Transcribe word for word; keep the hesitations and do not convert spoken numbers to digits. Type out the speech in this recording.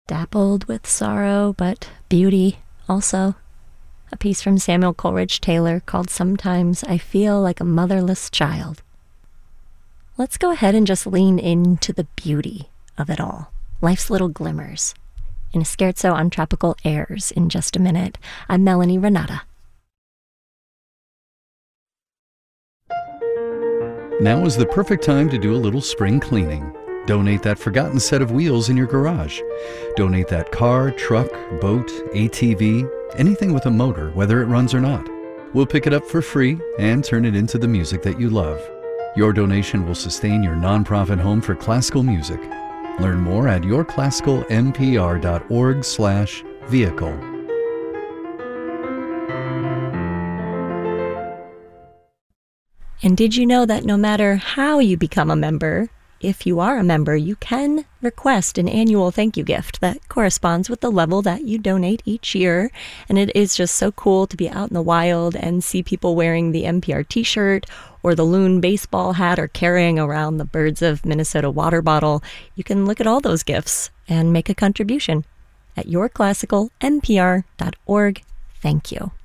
Dappled with sorrow, but beauty also. A piece from Samuel Coleridge Taylor called Sometimes I Feel Like a Motherless Child. Let's go ahead and just lean into the beauty of it all. Life's little glimmers. In a scherzo on tropical airs in just a minute. I'm Melanie Renata. Now is the perfect time to do a little spring cleaning. Donate that forgotten set of wheels in your garage. Donate that car, truck, boat, A T V, anything with a motor, whether it runs or not. We'll pick it up for free and turn it into the music that you love. Your donation will sustain your nonprofit home for classical music. Learn more at yourclassicalnpr.org slash vehicle. And did you know that no matter how you become a member, if you are a member, you can request an annual thank you gift that corresponds with the level that you donate each year. And it is just so cool to be out in the wild and see people wearing the N P R t-shirt or the Loon baseball hat or carrying around the Birds of Minnesota water bottle. You can look at all those gifts and make a contribution at yourclassicalnpr.org. Thank you.